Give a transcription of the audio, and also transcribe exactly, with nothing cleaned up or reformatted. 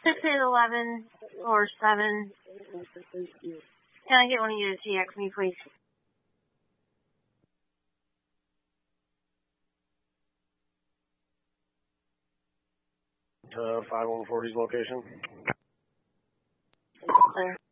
six eight eleven or seven. Can I get one of you to T X me, please? Uh, five one forty's location. There.